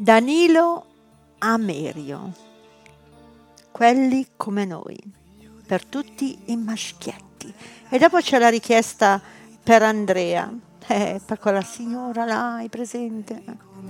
Danilo Amerio, quelli come noi, per tutti i maschietti. E dopo c'è la richiesta per Andrea, per quella signora là, hai presente?